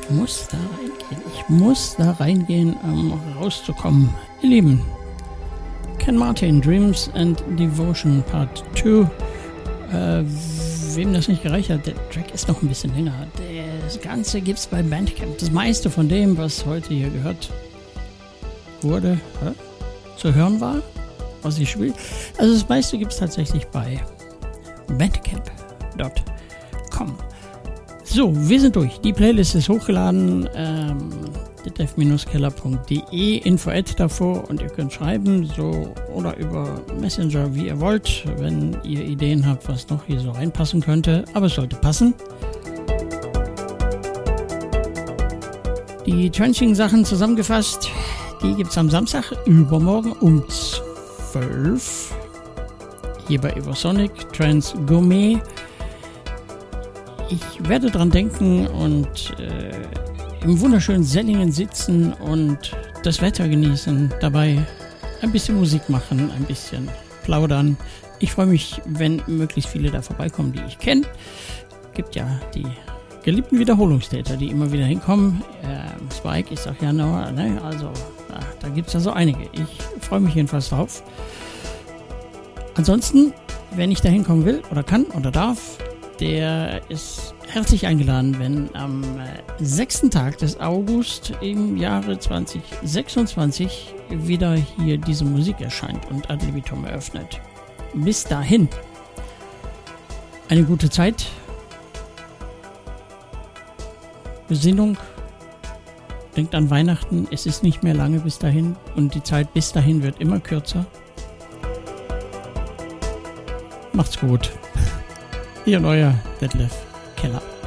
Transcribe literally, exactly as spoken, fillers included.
Ich muss da reingehen. Ich muss da reingehen, um rauszukommen. Ihr Lieben, Ken Martin, Dreams and Devotion Part zwei. Äh, wem das nicht gereicht hat, der Track ist noch ein bisschen länger. Das Ganze gibt's bei Bandcamp. Das meiste von dem, was heute hier gehört wurde, äh, zu hören war, was ich will. Also das meiste gibt's tatsächlich bei bandcamp Punkt com. So, wir sind durch. Die Playlist ist hochgeladen. Ähm, detlef keller punkt de, info at davor, und ihr könnt schreiben, so, oder über Messenger, wie ihr wollt, wenn ihr Ideen habt, was noch hier so reinpassen könnte. Aber es sollte passen. Die Trenching-Sachen zusammengefasst, die gibt es am Samstag, übermorgen um zwölf. Hier bei Evosonic, Trans Gourmet. Ich werde dran denken und äh, im wunderschönen Sellingen sitzen und das Wetter genießen, dabei ein bisschen Musik machen, ein bisschen plaudern. Ich freue mich, wenn möglichst viele da vorbeikommen, die ich kenne. Gibt ja die geliebten Wiederholungstäter, die immer wieder hinkommen. Äh, Spike, ich sag ja nur, ne? Also da, da gibt es ja so einige. Ich freue mich jedenfalls drauf. Ansonsten, wenn ich da hinkommen will oder kann oder darf, der ist herzlich eingeladen, wenn am sechsten Tag des August im Jahre zwanzig sechsundzwanzig wieder hier diese Musik erscheint und Ad Libitum eröffnet. Bis dahin eine gute Zeit, Besinnung, denkt an Weihnachten, es ist nicht mehr lange bis dahin und die Zeit bis dahin wird immer kürzer. Macht's gut. Ihr neuer Detlef Keller.